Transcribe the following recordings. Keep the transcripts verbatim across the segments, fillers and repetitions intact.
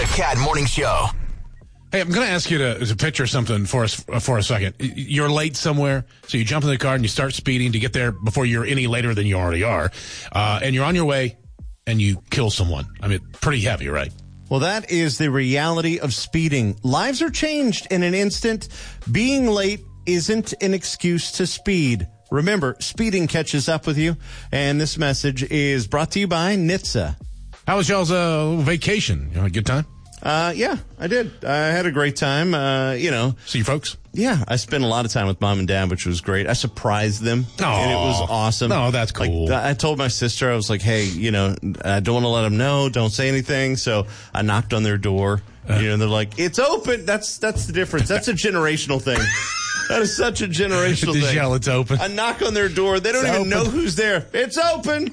Cat Morning Show. Hey, I'm going to ask you to, to picture something for us for a second. You're late somewhere, so you jump in the car and you start speeding to get there before you're any later than you already are. Uh, and you're on your way and you kill someone. I mean, pretty heavy, right? Well, that is the reality of speeding. Lives are changed in an instant. Being late isn't an excuse to speed. Remember, speeding catches up with you. And this message is brought to you by N H T S A. How was y'all's uh, vacation? You have a good time? Uh, yeah, I did. I had a great time. Uh, you know. See your folks? Yeah, I spent a lot of time with mom and dad, which was great. I surprised them, Aww. and it was awesome. No, that's cool. Like, I told my sister, I was like, hey, you know, I don't want to let them know. Don't say anything. So I knocked on their door. Uh, you know, and they're like, it's open. That's that's the difference. That's a generational thing. That is such a generational Just thing. yell, it's open. I knock on their door. They don't It's even open. know who's there. It's open.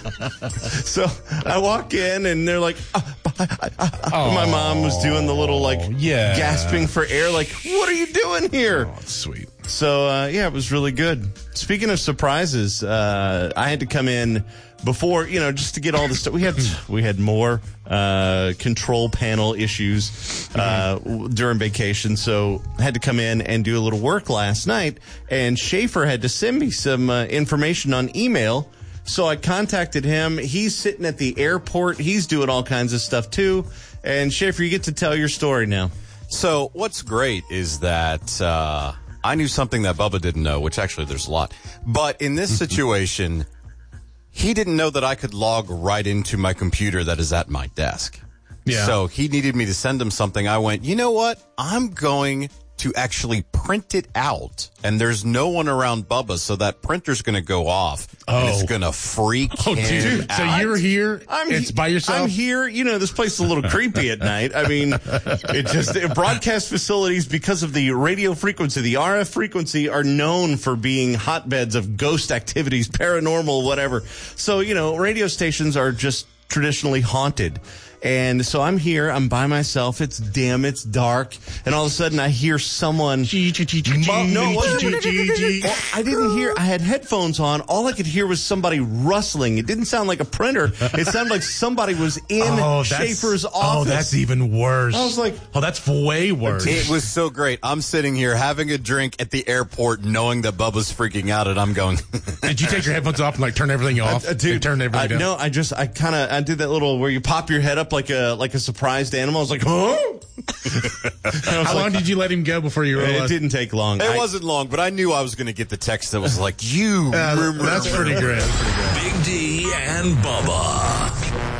So I walk in, and they're like, oh, Oh, my mom was doing the little, like, yeah. gasping for air, like, what are you doing here? Oh, it's sweet. So, uh, yeah, it was really good. Speaking of surprises, uh, I had to come in before, you know, just to get all the stuff. We had, we had more, uh, control panel issues, uh, w- during vacation. So I had to come in and do a little work last night, and Schaefer had to send me some, uh, information on email. So I contacted him. He's sitting at the airport. He's doing all kinds of stuff too. And Schaefer, you get to tell your story now. So what's great is that, uh, I knew something that Bubba didn't know, which actually there's a lot. But in this situation, he didn't know that I could log right into my computer that is at my desk. Yeah. So he needed me to send him something. I went, you know what? I'm going to actually print it out. And there's no one around Bubba, so that printer's going to go off. Oh. And it's going to freak Oh, him dude. So out. you're here. I'm it's he- by yourself. I'm here. You know, this place is a little creepy at night. I mean, it just it, broadcast facilities, because of the radio frequency, the R F frequency, are known for being hotbeds of ghost activities, paranormal, whatever. So, you know, radio stations are just traditionally haunted. And so I'm here, I'm by myself, it's dim, it's dark, and all of a sudden I hear someone... Mo- no, it wasn't. Well, I didn't hear, I had headphones on, all I could hear was somebody rustling. It didn't sound like a printer, it sounded like somebody was in Oh, that's- Schaefer's office. Oh, that's even worse. I was like... Oh, that's way worse. It was so great. I'm sitting here having a drink at the airport knowing that Bubba's freaking out, and I'm going... Did you take your headphones off and like turn everything off? Uh, dude, and turn everything I, down? no, I just, I kind of, I did that little where you pop your head up like a like a surprised animal. I was like, huh? How like, long did you let him go before you It realized? didn't take long. It I, wasn't long, but I knew I was going to get the text that was like, you. Uh, that's pretty great. That's pretty great. Big D and Bubba.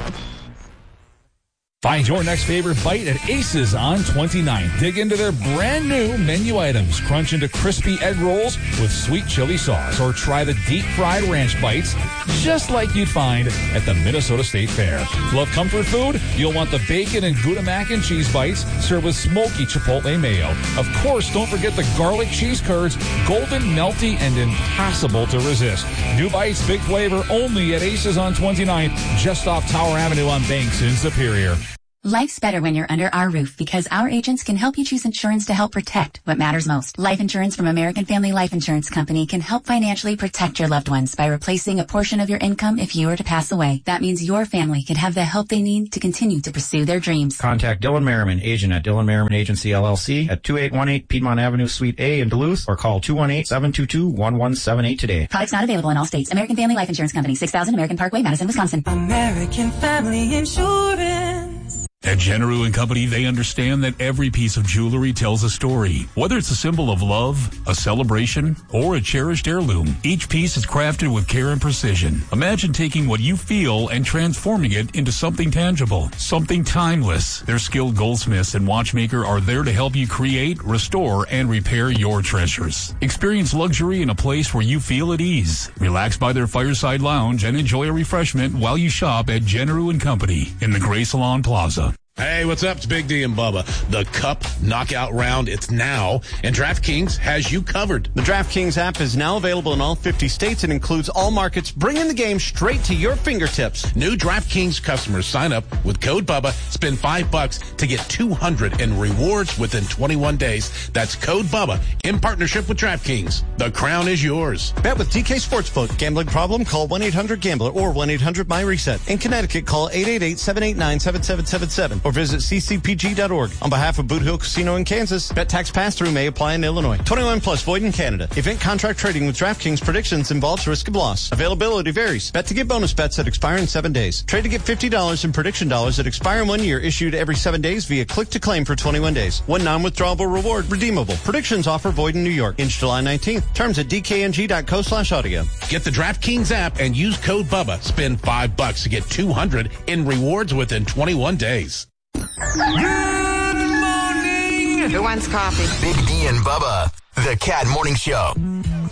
Find your next favorite bite at Aces on twenty-ninth. Dig into their brand new menu items. Crunch into crispy egg rolls with sweet chili sauce, or try the deep fried ranch bites just like you'd find at the Minnesota State Fair. Love comfort food? You'll want the bacon and Gouda mac and cheese bites served with smoky chipotle mayo. Of course, don't forget the garlic cheese curds, golden, melty, and impossible to resist. New bites, big flavor, only at Aces on twenty-ninth, just off Tower Avenue on Banks in Superior. Life's better when you're under our roof, because our agents can help you choose insurance to help protect what matters most. Life insurance from American Family Life Insurance Company can help financially protect your loved ones by replacing a portion of your income if you were to pass away. That means your family can have the help they need to continue to pursue their dreams. Contact Dylan Merriman, agent at Dylan Merriman Agency, L L C, at two eight one eight Piedmont Avenue, Suite A in Duluth, or call two one eight, seven two two, one one seven eight today. Products not available in all states. American Family Life Insurance Company, six thousand American Parkway, Madison, Wisconsin. American Family Insurance. At Generou and Company, they understand that every piece of jewelry tells a story. Whether it's a symbol of love, a celebration, or a cherished heirloom, each piece is crafted with care and precision. Imagine taking what you feel and transforming it into something tangible, something timeless. Their skilled goldsmiths and watchmaker are there to help you create, restore, and repair your treasures. Experience luxury in a place where you feel at ease. Relax by their fireside lounge and enjoy a refreshment while you shop at Generou and Company in the Gray Salon Plaza. Hey, what's up? It's Big D and Bubba. The Cup Knockout Round, it's now, and DraftKings has you covered. The DraftKings app is now available in all fifty states and includes all markets, bringing the game straight to your fingertips. New DraftKings customers sign up with code Bubba, spend five bucks to get two hundred in rewards within twenty-one days. That's code Bubba in partnership with DraftKings. The crown is yours. Bet with D K Sportsbook. Gambling problem? Call one eight hundred gambler or one eight hundred my reset. In Connecticut, call eight eight eight, seven eight nine, seven seven seven seven. or visit c c p g dot org. On behalf of Boot Hill Casino in Kansas, bet tax pass-through may apply in Illinois. twenty-one plus void in Canada. Event contract trading with DraftKings predictions involves risk of loss. Availability varies. Bet to get bonus bets that expire in seven days. Trade to get fifty dollars in prediction dollars that expire in one year, issued every seven days via click to claim for twenty-one days. One non-withdrawable reward redeemable. Predictions offer void in New York. Ends July nineteenth. Terms at d k n g dot co slash audio. Get the DraftKings app and use code Bubba. Spend five bucks to get two hundred in rewards within twenty-one days. Good morning. Who wants coffee? Big D and Bubba, the Cat Morning Show.